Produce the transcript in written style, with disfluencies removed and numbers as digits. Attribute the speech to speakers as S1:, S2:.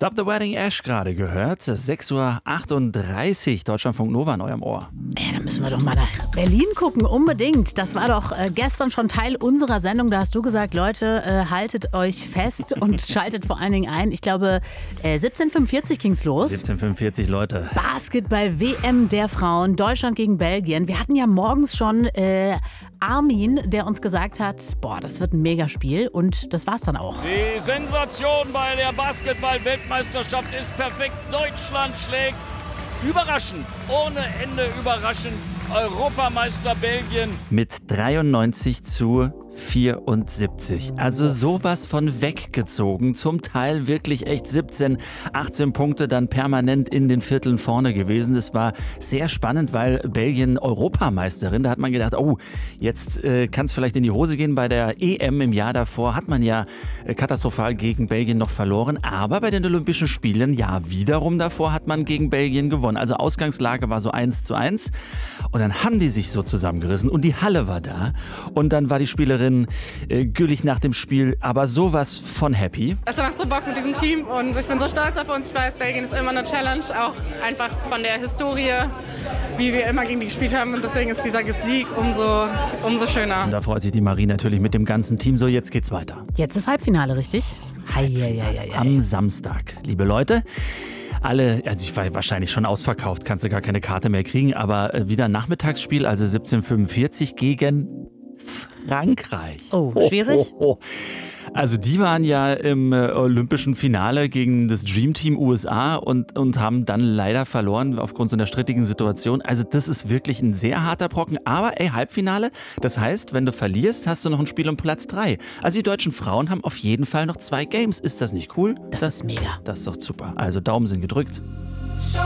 S1: Stop the Wedding Ash gerade gehört. 6:38 Uhr, Deutschlandfunk Nova in eurem Ohr.
S2: Da müssen wir doch mal nach Berlin gucken, unbedingt. Das war doch gestern schon Teil unserer Sendung. Da hast du gesagt, Leute, haltet euch fest und schaltet vor allen Dingen ein. Ich glaube, 17:45 ging's los.
S1: 17:45, Leute.
S2: Basketball-WM der Frauen, Deutschland gegen Belgien. Wir hatten ja morgens schon Armin, der uns gesagt hat, boah, das wird ein Megaspiel, und das war's dann auch.
S3: Die Sensation bei der Basketball-Weltmeisterschaft ist perfekt. Deutschland schlägt überraschend, ohne Ende überraschend, Europameister Belgien.
S1: Mit 93:74. Also sowas von weggezogen. Zum Teil wirklich echt 17, 18 Punkte dann permanent in den Vierteln vorne gewesen. Das war sehr spannend, weil Belgien Europameisterin, da hat man gedacht, oh, jetzt kann es vielleicht in die Hose gehen. Bei der EM im Jahr davor hat man ja katastrophal gegen Belgien noch verloren. Aber bei den Olympischen Spielen, ja, wiederum davor hat man gegen Belgien gewonnen. Also Ausgangslage war so 1:1. Und dann haben die sich so zusammengerissen und die Halle war da. Und dann war die Spielerin Güllich nach dem Spiel aber sowas von happy.
S4: Es macht so Bock mit diesem Team und ich bin so stolz auf uns. Ich weiß, Belgien ist immer eine Challenge, auch einfach von der Historie, wie wir immer gegen die gespielt haben. Und deswegen ist dieser Sieg umso schöner.
S1: Und da freut sich die Marie natürlich mit dem ganzen Team. So, jetzt geht's weiter.
S2: Jetzt ist Halbfinale, richtig?
S1: Am Samstag, liebe Leute. Alle, also ich war wahrscheinlich schon ausverkauft, kannst du gar keine Karte mehr kriegen, aber wieder ein Nachmittagsspiel, also 17:45 gegen Frankreich.
S2: Oh, schwierig?
S1: Also die waren ja im olympischen Finale gegen das Dream Team USA und haben dann leider verloren aufgrund so einer strittigen Situation. Also das ist wirklich ein sehr harter Brocken. Aber Halbfinale, das heißt, wenn du verlierst, hast du noch ein Spiel um Platz 3. Also die deutschen Frauen haben auf jeden Fall noch 2 Games. Ist das nicht cool?
S2: Das ist mega.
S1: Das ist doch super. Also Daumen sind gedrückt.